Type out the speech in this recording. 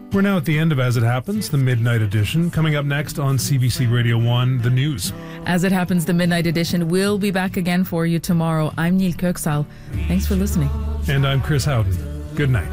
We're now at the end of As It Happens, the Midnight Edition. Coming up next on CBC Radio 1, the news. As It Happens, the Midnight Edition will be back again for you tomorrow. I'm Neil Kirksal. Thanks for listening. And I'm Chris Howden. Good night.